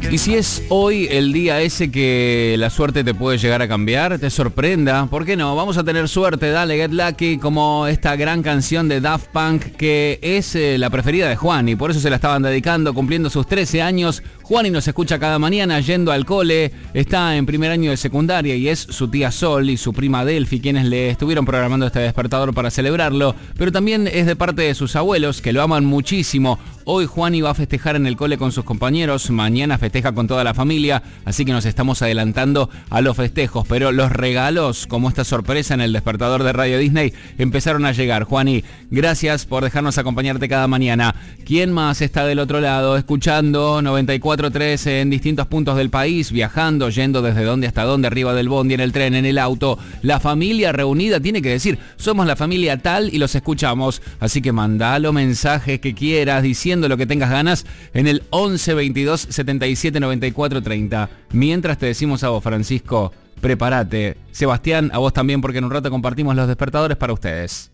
Y si es hoy el día ese que la suerte te puede llegar a cambiar, te sorprenda, ¿por qué no? Vamos a tener suerte, dale, Get Lucky, como esta gran canción de Daft Punk que es la preferida de Juani, por eso se la estaban dedicando, cumpliendo sus 13 años. Juani nos escucha cada mañana yendo al cole, está en primer año de secundaria y es su tía Sol y su prima Delphi quienes le estuvieron programando este despertador para celebrarlo, pero también es de parte de sus abuelos que lo aman muchísimo. Hoy Juani va a festejar en el cole con sus compañeros, mañana festeja con toda la familia, así que nos estamos adelantando a los festejos, pero los regalos, como esta sorpresa en el despertador de Radio Disney, empezaron a llegar. Juani, gracias por dejarnos acompañarte cada mañana. ¿Quién más está del otro lado, escuchando 94.3 en distintos puntos del país, viajando, yendo desde dónde hasta dónde, arriba del bondi, en el tren, en el auto? La familia reunida tiene que decir, somos la familia tal y los escuchamos, así que mandalo mensajes que quieras, diciendo lo que tengas ganas en el 11 22 77 94 30. Mientras te decimos a vos, Francisco, prepárate. Sebastián, a vos también, porque en un rato compartimos los despertadores para ustedes.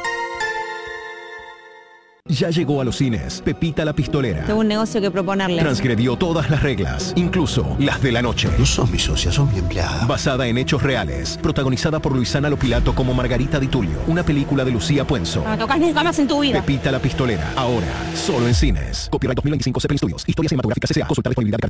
Ya llegó a los cines Pepita la Pistolera. Tengo un negocio que proponerle. Transgredió todas las reglas, incluso las de la noche. No son mi socia, son mi empleada. Basada en hechos reales. Protagonizada por Luisana Lopilato como Margarita Di Tullio. Una película de Lucía Puenzo. No tocas nunca más en tu vida. Pepita la Pistolera. Ahora, solo en cines. Copyright 2025 Zeppelin Studios. Historia cinematográfica S.A. Consultar disponibilidad de